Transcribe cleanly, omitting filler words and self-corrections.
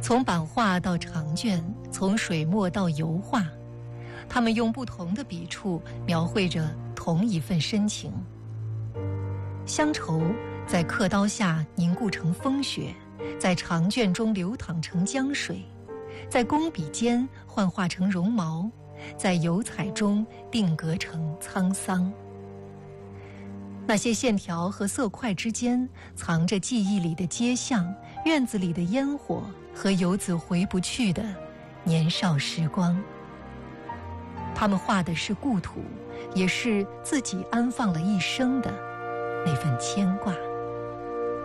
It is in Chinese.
从版画到长卷，从水墨到油画，他们用不同的笔触描绘着同一份深情。乡愁在刻刀下凝固成风雪，在长卷中流淌成江水，在工笔间幻化成绒毛，在油彩中定格成沧桑。那些线条和色块之间藏着记忆里的街巷、院子里的烟火和游子回不去的年少时光。他们画的是故土，也是自己安放了一生的那份牵挂。